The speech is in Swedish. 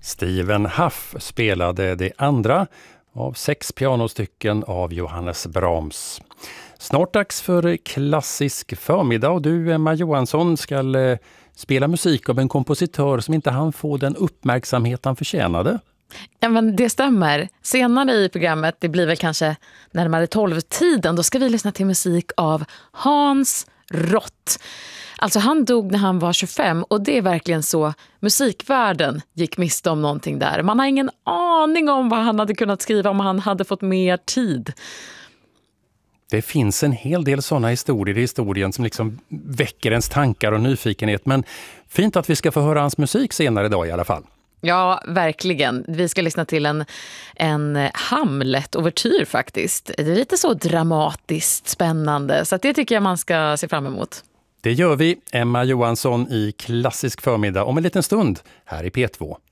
Stephen Huff spelade det andra av 6 pianostycken av Johannes Brahms. Snart dags för klassisk förmiddag och du, Emma Johansson, ska spela musik av en kompositör som inte hann få den uppmärksamhet han förtjänade. Ja, men det stämmer. Senare i programmet, det blir väl kanske närmare 12-tiden, då ska vi lyssna till musik av Hans Rott. Alltså han dog när han var 25 och det är verkligen så musikvärlden gick miste om någonting där. Man har ingen aning om vad han hade kunnat skriva om han hade fått mer tid. Det finns en hel del sådana historier i historien som liksom väcker ens tankar och nyfikenhet. Men fint att vi ska få höra hans musik senare idag i alla fall. Ja, verkligen. Vi ska lyssna till en Hamlet-overtyr faktiskt. Det är lite så dramatiskt spännande, så att det tycker jag man ska se fram emot. Det gör vi. Emma Johansson i klassisk förmiddag om en liten stund här i P2.